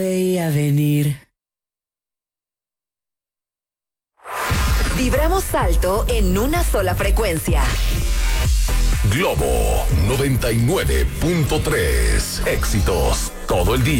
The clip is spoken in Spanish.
Veía venir. Vibramos alto en una sola frecuencia. Globo 99.3. Éxitos todo el día.